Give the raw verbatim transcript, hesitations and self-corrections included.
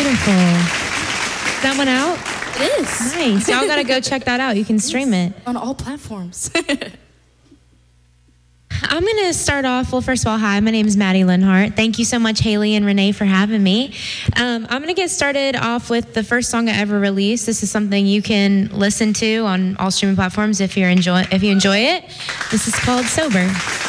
Beautiful. Is that one out? It is. Nice. Y'all got to go check that out. You can stream it. On all platforms. I'm going to start off, well, first of all, hi, my name is Maddie Linhart. Thank you so much, Haley and Renee, for having me. Um, I'm going to get started off with the first song I ever released. This is something you can listen to on all streaming platforms if, you're enjoy- if you enjoy it. This is called Sober.